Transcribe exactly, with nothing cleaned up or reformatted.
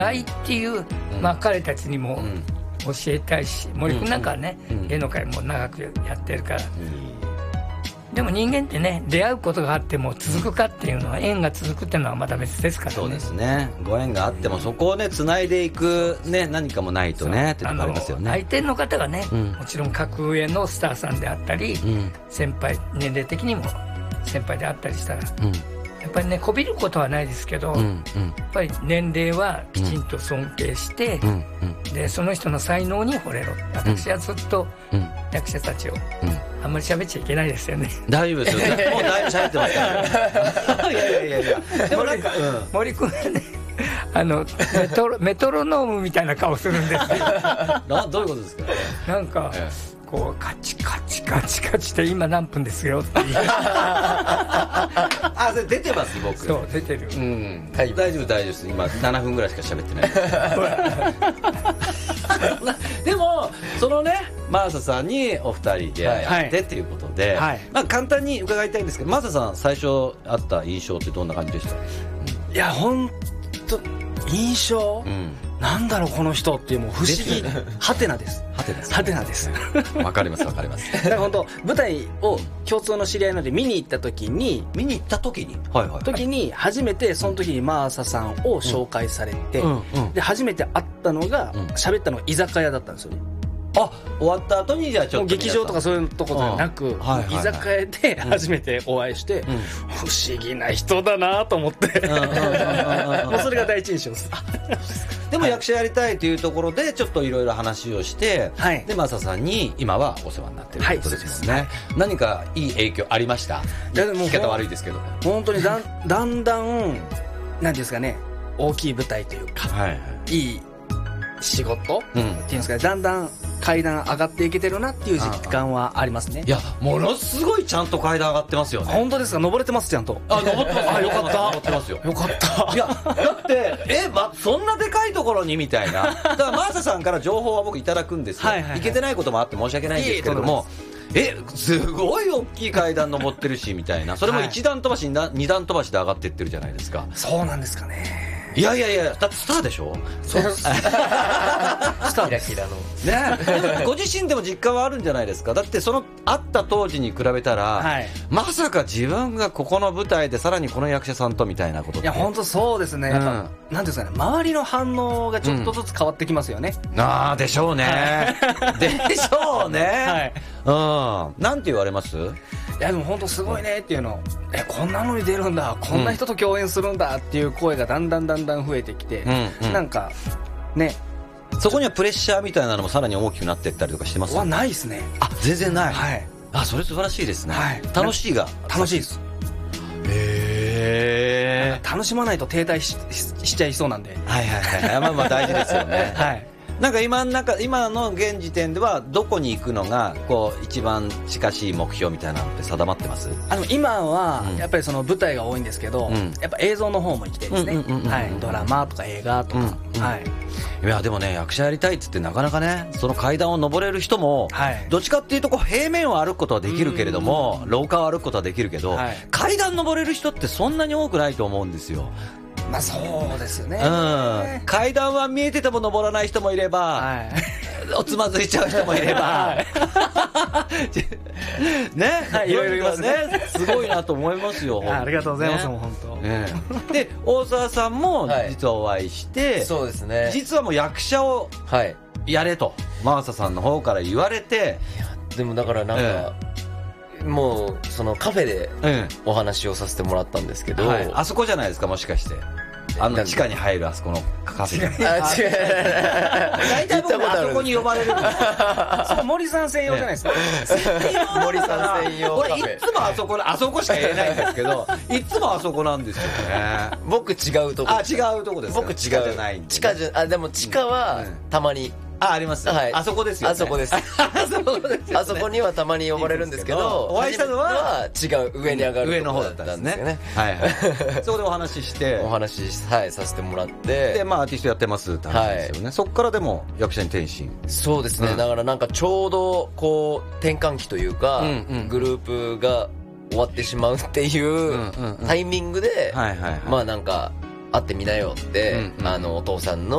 愛っていう、まあ、彼たちにも教えたいし、森君なんかはね、芸能界も長くやってるから、でも人間ってね、出会うことがあっても続くかっていうのは、縁が続くっていうのはまた別ですからね。 そうですね。ご縁があってもそこをねつないでいくね、何かもないとねってとこありますよね。 相手の方がね、 うん、 もちろん格上のスターさんであったり、うん、先輩、年齢的にも先輩であったりしたら、うん、やっぱりねこびることはないですけど、うんうん、やっぱり年齢はきちんと尊敬して、うんうん、でその人の才能に惚れろ。私はずっと役者たちを、うん、あんまり喋っちゃいけないですよね。 大丈夫ですよ。もうだいぶ喋ってますからいやいやいやいや、でもなんか、うん、 森君はね、あのメトロメトロノームみたいな顔するんですよな、どういうことですか。 なんか、ええ、こうカチカチカチカチって今何分ですよっていうあ、それ出てます僕。 そう出てる、うん、 大丈夫大丈夫です。今ななふんぐらいしか喋ってないでもそのね真麻さんにお二人でやってっていうことで、はい、まあ、簡単に伺いたいんですけど、真麻さん最初あった印象ってどんな感じでした。 いや本当印象、うん、なんだろうこの人っていう、もう不思議ハテナです。 ハテナです。 ハテナです。 わかりますわかります。 だから本当舞台を共通の知り合いので見に行った時に見に行った時にはいはい時に初めてその時に真麻さんを紹介されて、うんうん、で初めて会ったのが喋、うん、ったのが居酒屋だったんですよね。 あ、終わった後にじゃあちょっと劇場とかそういうところじゃなく、うん、はいはいはい、居酒屋で初めてお会いして、うん、不思議な人だなと思って、もうそれが第一印象です。 でも役者やりたいというところでちょっといろいろ話をして、はい、で真麻さんに今はお世話になっているということですもんね、はい、何かいい影響ありました。いやでも聞き方悪いですけど、 本当にだんだんだん何ですかね、大きい舞台というか、はいはい、いい仕事、うん、っていうんですかね、だんだん階段上がっていけてるなっていう実感はありますね。 いやものすごいちゃんと階段上がってますよね。 本当ですか。登れてますちゃんと。 あ、登ってます。 あ、よかった。 登ってますよ。 よかった。 いやだってえ、ま、そんなでかいところにみたいな。だから真麻さんから情報は僕いただくんですよ。はいはいはい、いけてないこともあって申し訳ないんですけれども、え、すごい大きい階段登ってるしみたいな。それも一段飛ばし、はい、二段飛ばしで上がっていってるじゃないですか。 そうなんですかね。 いやいやいや、だってスターでしょ。そうスターキラキラのね。ご自身でも実感はあるんじゃないですか。だってその会った当時に比べたら、はい、まさか自分がここの舞台でさらにこの役者さんとみたいなことって。 いや本当そうですね。やっぱ、うん、なんていうんですかね、周りの反応がちょっとずつ変わってきますよね。 うん、ああでしょうね。でしょうね。はい、うん。なんて言われます？ いやでも本当すごいねっていうの、えこんなのに出るんだ、こんな人と共演するんだっていう声がだんだんだんだん増えてきて、うんうん、なんかね、 そこにはプレッシャーみたいなのもさらに大きくなっていったりとかしてます？ はないですね。 あ、全然ない。 はい。 あ、それ素晴らしいですね。 はい、 楽しいが楽しいです。へえ。楽しまないと停滞 し, しちゃいそうなんで。 はいはいはい。まあまあ大事ですよね。 はい。 なんか今なんか今の現時点ではどこに行くのがこう一番近しい目標みたいなのって定まってます？ あの今はやっぱりその舞台が多いんですけど、うん、やっぱ映像の方も行きたいですね。はい。ドラマとか映画とか、うんうん、はい。 いやでもね、役者やりたいっつってなかなかね、その階段を登れる人も、はい、どっちかっていうとこう平面を歩くことはできるけれども、廊下を歩くことはできるけど、はい、階段登れる人ってそんなに多くないと思うんですよ。 まあそうですよね、 うん、階段は見えてても登らない人もいれば、はい、おつまずいちゃう人もいればね、はい、いろいろいますね。すごいなと思いますよ。 あ, ありがとうございます、ね、もう本当、 ね、で大沢さんも実はお会いして、はい、 そうですね、 実はもう役者をやれと真麻さんの方から言われて、 いやでもだからなんか、ええ、もうそのカフェでお話をさせてもらったんですけど、 はい、あそこじゃないですか、もしかしてあの地下に入るあそこのカフェ。 あ、違う。 大体僕あそこに呼ばれるんです。 そう、森さん専用じゃないですか。 森さん専用カフェ。 俺いつもあそこあそこしか言えないんですけど、いつもあそこなんですよね。 僕違うとこ。 あ、違うとこです。 僕違う。 地下じゃないんで。 地下じゃ、あ、でも地下はたまに。 あ、あります。はい。あそこですよね。 あそこです。あそこです。あそこにはたまに呼ばれるんですけど、 お会いしたのは違う、上に上がる上の方だったんですね。はいはい。そこでお話しして、 お話しはいさせてもらって、 でまあアーティストやってますって話ですよね。そこからでも役者に転身。 そうですね。だからなんかちょうどこう転換期というか、グループが終わってしまうっていうタイミングで、まあなんか会ってみなよって、あのお父さんの